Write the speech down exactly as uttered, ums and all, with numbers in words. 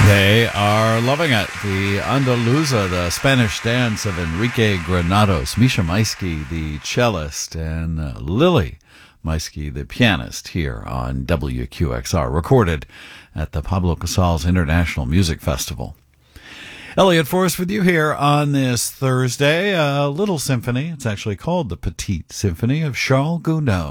They are loving it. The Andaluza, the Spanish dance of Enrique Granados, Misha Maisky, the cellist, and uh, Lily Maisky, the pianist, here on W Q X R, recorded at the Pablo Casals International Music Festival. Elliot Forrest with you here on this Thursday. A little symphony. It's actually called the Petite Symphony of Charles Gounod.